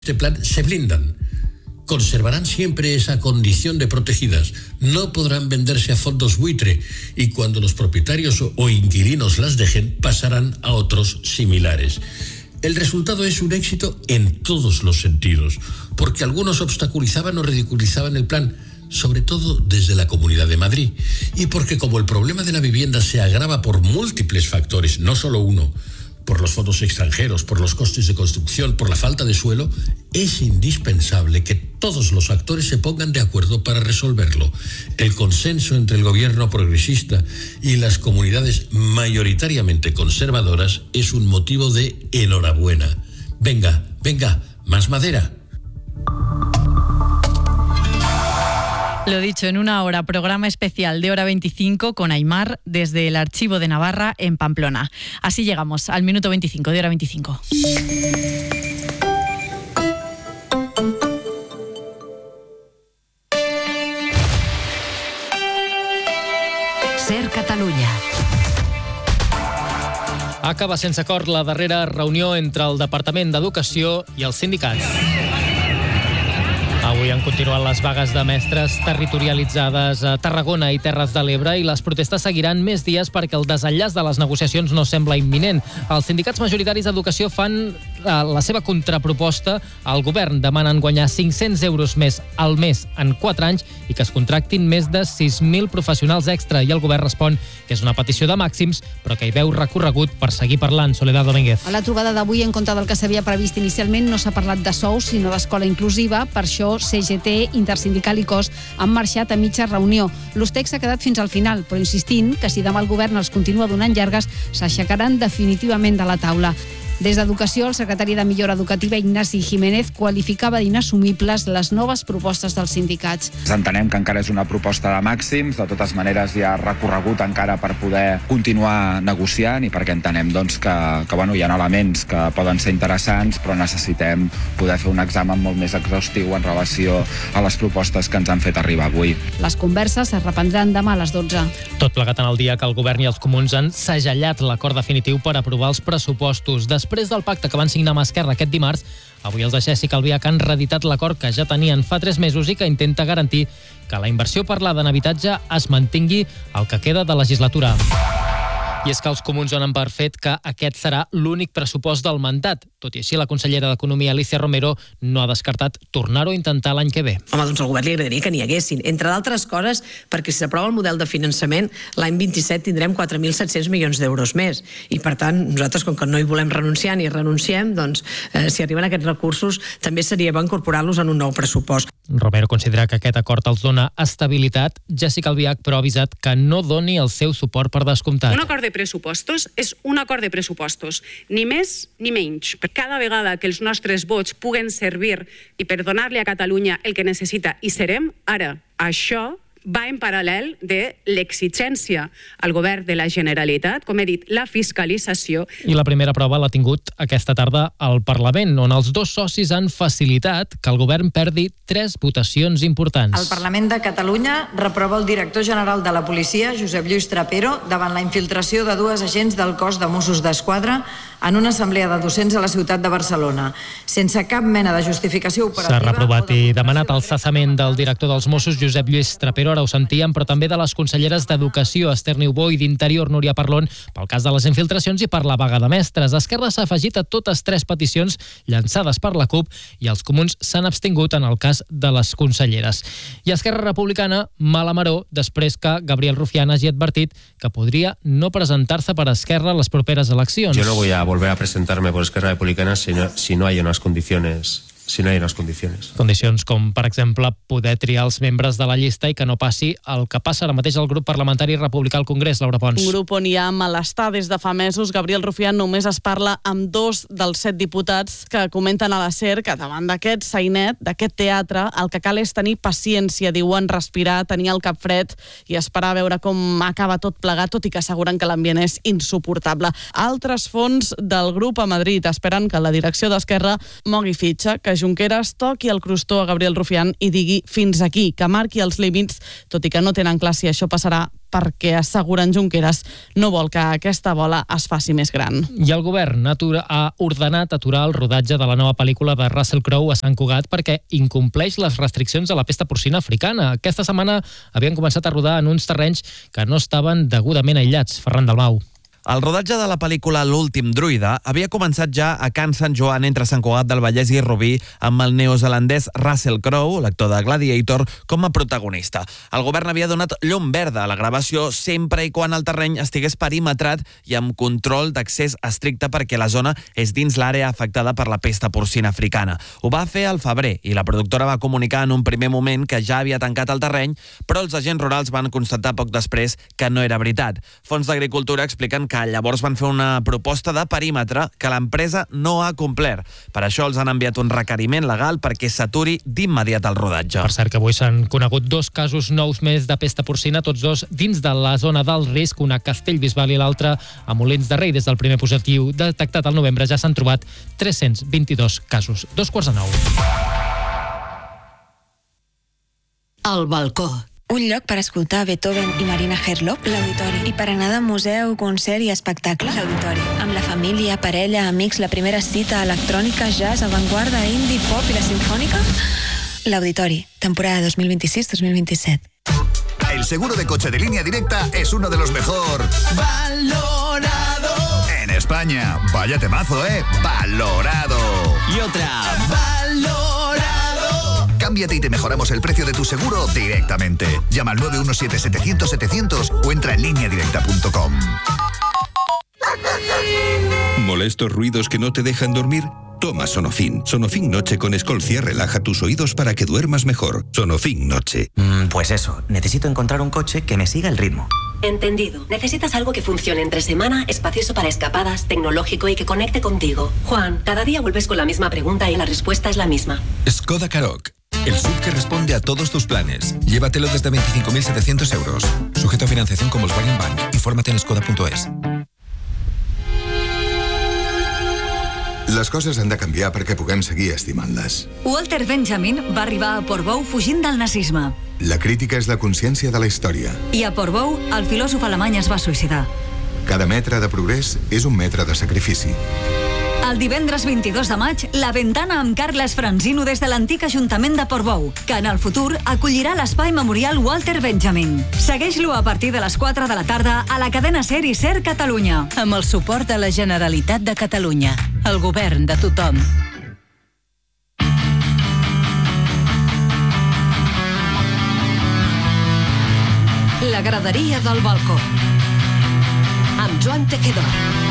este plan se blindan. Conservarán siempre esa condición de protegidas. No podrán venderse a fondos buitre y cuando los propietarios o inquilinos las dejen, pasarán a otros similares. El resultado es un éxito en todos los sentidos, porque algunos obstaculizaban o ridiculizaban el plan, sobre todo desde la Comunidad de Madrid, y porque como el problema de la vivienda se agrava por múltiples factores, no solo uno, por los fondos extranjeros, por los costes de construcción, por la falta de suelo, es indispensable que todos los actores se pongan de acuerdo para resolverlo. El consenso entre el gobierno progresista y las comunidades mayoritariamente conservadoras es un motivo de enhorabuena. Venga, más madera. Lo dicho, en una hora, programa especial de Hora 25 con Aimar desde el Archivo de Navarra en Pamplona. Así llegamos al minuto 25 de Hora 25. Ser Catalunya. Acaba sense acord la darrera reunió entre el Departament d'Educació i els sindicats. Avui han continuat les vagues de mestres territorialitzades a Tarragona i Terres de l'Ebre i les protestes seguiran més dies perquè el desenllaç de les negociacions no sembla imminent. Els sindicats majoritaris d'Educació fan la seva contraproposta al govern. Demanen guanyar 500 euros més al mes en 4 anys i que es contractin més de 6.000 professionals extra. I el govern respon que és una petició de màxims, però que hi veu recorregut per seguir parlant. Soledad Domínguez. A la trobada d'avui, en compte del que s'havia previst inicialment, no s'ha parlat de sous, sinó d'escola inclusiva. Per això, CGT, Intersindical i COS han marxat a mitja reunió. L'Ustec s'ha quedat fins al final, però insistint que si demà el govern els continua donant llargues, s'aixecaran definitivament de la taula. Des d'Educació, el secretari de Millora Educativa, Ignasi Jiménez, qualificava d'inassumibles les noves propostes dels sindicats. Entenem que encara és una proposta de màxims, de totes maneres hi ha recorregut encara per poder continuar negociant i perquè entenem que hi ha elements que poden ser interessants, però necessitem poder fer un examen molt més exhaustiu en relació a les propostes que ens han fet arribar avui. Les converses es reprendran demà a les 12. Tot plegat en el dia que el govern i els comuns han segellat l'acord definitiu per aprovar els pressupostos. Després del pacte que van signar amb Esquerra aquest dimarts, avui els de Jessica Albiach han reeditat l'acord que ja tenien fa 3 mesos i que intenta garantir que la inversió parlada en habitatge es mantingui el que queda de legislatura. I és que els comuns donen per fet que aquest serà l'únic pressupost del mandat. Tot i així, la consellera d'Economia, Alicia Romero, no ha descartat tornar-ho a intentar l'any que ve. Home, doncs al govern li agradaria que n'hi haguessin. Entre d'altres coses, perquè si s'aprova el model de finançament, l'any 27 tindrem 4.700 milions d'euros més. I, per tant, nosaltres, com que no hi volem renunciar ni renunciem, doncs, si arriben aquests recursos, també seria bo incorporar-los en un nou pressupost. Romero considera que aquest acord els dona estabilitat. Jessica Albiach, però, ha avisat que no doni el seu suport per descomptat. Un acord de pressupostos és un acord de pressupostos, ni més ni menys. Cada vegada que els nostres vots puguen servir i per donar-li a Catalunya el que necessita, i serem ara. Això va en paral·lel de l'exigència al govern de la Generalitat, com he dit, la fiscalització. I la primera prova l'ha tingut aquesta tarda al Parlament, on els dos socis han facilitat que el govern perdi 3 votacions importants. El Parlament de Catalunya reprova el director general de la policia, Josep Lluís Trapero, davant la infiltració de 2 agents del cos de Mossos d'Esquadra en una assemblea de docents a la ciutat de Barcelona, sense cap mena de justificació operativa. S'ha reprovat i demanat el cessament del director dels Mossos, Josep Lluís Trapero, ara ho sentíem, però també de les conselleres d'Educació, Esther Niubó, i d'Interior, Núria Parlon, pel cas de les infiltracions i per la vaga de mestres. Esquerra s'ha afegit a totes 3 peticions llançades per la CUP i els comuns s'han abstingut en el cas de les conselleres. I Esquerra Republicana, mala maror, després que Gabriel Rufián hagi advertit que podria no presentar-se per Esquerra a les properes eleccions. Yo no voy a volver a presentarme por Esquerra Republicana si no hay unas condiciones. Condicions com, per exemple, poder triar els membres de la llista i que no passi el que passa ara mateix al grup parlamentari republicà al Congrés, Laura Pons. Un grup on hi ha malestar des de fa mesos. Gabriel Rufián només es parla amb 2 dels 7 diputats que comenten a la SER que davant d'aquest sainet, d'aquest teatre, el que cal és tenir paciència, diuen, respirar, tenir el cap fred i esperar a veure com acaba tot plegat, tot i que asseguren que l'ambient és insuportable. Altres fons del grup a Madrid esperen que la direcció d'Esquerra mogui fitxa, que Junqueras toqui el crostó a Gabriel Rufián i digui fins aquí, que marqui els límits, tot i que no tenen clar si això passarà perquè asseguren Junqueras no vol que aquesta bola es faci més gran. I el govern ha ordenat aturar el rodatge de la nova pel·lícula de Russell Crowe a Sant Cugat perquè incompleix les restriccions de la pesta porcina africana. Aquesta setmana havien començat a rodar en uns terrenys que no estaven degudament aïllats. Ferran Dalmau. El rodatge de la pel·lícula L'últim druida havia començat ja a Can Sant Joan entre Sant Cugat del Vallès i Rubí amb el neozelandès Russell Crowe, l'actor de Gladiator, com a protagonista. El govern havia donat llum verda a la gravació sempre i quan el terreny estigués perimetrat i amb control d'accés estricte perquè la zona és dins l'àrea afectada per la pesta porcina africana. Ho va fer al febrer i la productora va comunicar en un primer moment que ja havia tancat el terreny, però els agents rurals van constatar poc després que no era veritat. Fons d'Agricultura expliquen que llavors van fer una proposta de perímetre que l'empresa no ha complert. Per això els han enviat un requeriment legal perquè s'aturi d'immediat el rodatge. Per cert, que avui s'han conegut 2 casos nous més de pesta porcina, tots 2 dins de la zona d'alt risc, una a Castellbisbal i l'altra a Molins de Rei. Des del primer positiu detectat al novembre ja s'han trobat 322 casos. 8:45. El balcó. Un lloc per escoltar Beethoven i Marina Herlop, l'Auditori. I per anar de museu, concert i espectacle, l'Auditori. Amb la família, parella, amics, la primera cita, electrònica, jazz, avantguarda, indie, pop i la sinfònica, l'Auditori. Temporada 2026-2027. El seguro de coche de Línea Directa es uno de los mejor valorado en España. Vaya temazo, valorado. Y otra, valorado. Cámbiate y te mejoramos el precio de tu seguro directamente. Llama al 917-700-700 o entra en lineadirecta.com. ¿Molestos ruidos que no te dejan dormir? Toma Sonofin. Sonofin Noche con Escolcia relaja tus oídos para que duermas mejor. Sonofin Noche. Pues eso, necesito encontrar un coche que me siga el ritmo. Entendido. Necesitas algo que funcione entre semana, espacioso para escapadas, tecnológico y que conecte contigo. Juan, cada día vuelves con la misma pregunta y la respuesta es la misma. Skoda Karoq. El SUV que responde a todos tus planes. Llévatelo desde 25.700 euros. Sujeto a financiación con Volkswagen Bank. Infórmate en skoda.es. Les coses han de canviar perquè puguem seguir estimant-les. Walter Benjamin va arribar a Portbou fugint del nazisme. La crítica és la consciència de la història. I a Portbou, el filòsof alemany es va suïcidar. Cada metre de progrés és un metre de sacrifici. El divendres 22 de maig, La Ventana amb Carles Franzino des de l'antic Ajuntament de Portbou, que en el futur acollirà l'espai memorial Walter Benjamin. Segueix-lo a partir de les 4 de la tarda a la cadena SER i SER Catalunya. Amb el suport de la Generalitat de Catalunya, el govern de tothom. La graderia del balcó. Amb Joan Tejedor.